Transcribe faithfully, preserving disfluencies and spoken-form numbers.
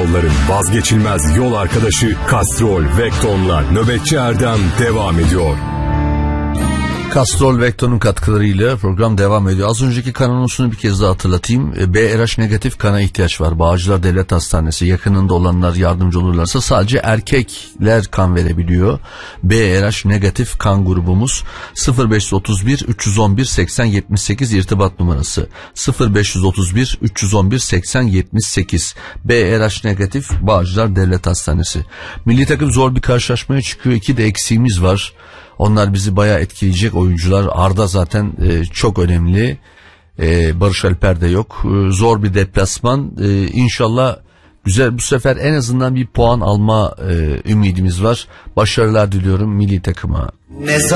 yolların vazgeçilmez yol arkadaşı Castrol Vecton'la Nöbetçi Erdem devam ediyor. Castrol Vecton'un katkılarıyla program devam ediyor. Az önceki kan anonsunu bir kez daha hatırlatayım. B R H negatif kana ihtiyaç var. Bağcılar Devlet Hastanesi yakınında olanlar yardımcı olurlarsa sadece erkekler kan verebiliyor. B R H negatif kan grubumuz sıfır beş otuz bir üç yüz on bir seksen yetmiş sekiz irtibat numarası sıfır beş otuz bir üç yüz on bir seksen yetmiş sekiz. B R H negatif Bağcılar Devlet Hastanesi. Milli takım zor bir karşılaşmaya çıkıyor. İki de eksiğimiz var. Onlar bizi bayağı etkileyecek oyuncular. Arda zaten e, çok önemli. E, Barış Alper de yok. E, zor bir deplasman. E, İnşallah güzel, bu sefer en azından bir puan alma e, ümidimiz var. Başarılar diliyorum milli takıma. Ne